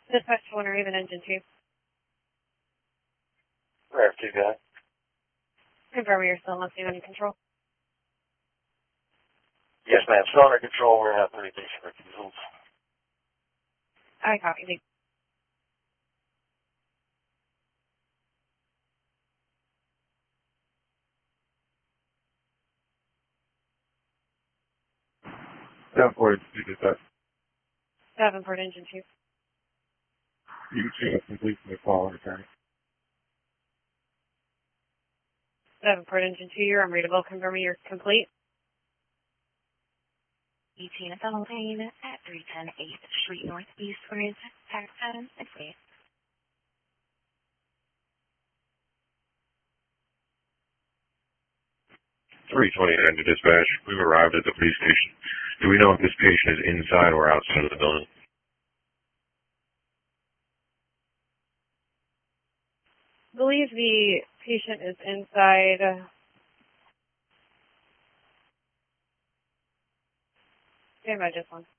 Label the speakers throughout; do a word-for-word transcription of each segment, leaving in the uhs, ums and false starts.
Speaker 1: Dispatch one or even engine two.
Speaker 2: Rev two guy.
Speaker 1: Confirm you're still on scene under control.
Speaker 2: Yes, ma'am. Still under control. We're not putting things for results.
Speaker 1: I copy. Thank
Speaker 3: Davenport, you that.
Speaker 1: Davenport engine two.
Speaker 3: You can see us complete from the call return.
Speaker 1: Davenport engine two, you're unreadable. Confirm you're complete.
Speaker 4: eighteen at Donald Lane at three ten eighth Street Northeast, where is tax pattern and please.
Speaker 3: three twenty-nine to dispatch. We've arrived at the police station. Do we know if this patient is inside or outside of the building?
Speaker 1: I believe the patient is inside. Stand by just one.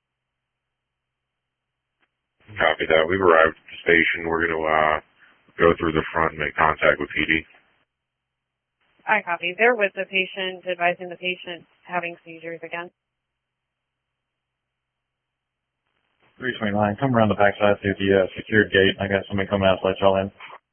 Speaker 3: Copy that. We've arrived at the station. We're going to uh, go through the front and make contact with P D.
Speaker 1: I copy. They're with the patient, advising the patient having seizures again.
Speaker 5: three twenty-nine, come around the backside through the uh, secured gate. I got somebody coming out to let y'all in.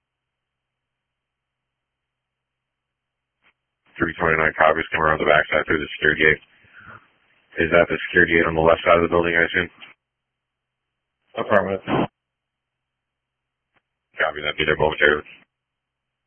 Speaker 3: three twenty-nine copies. Come around the backside through the security gate. Is that the security gate on the left side of the building, I assume?
Speaker 5: Affirmative.
Speaker 3: Copy that. Be there momentarily.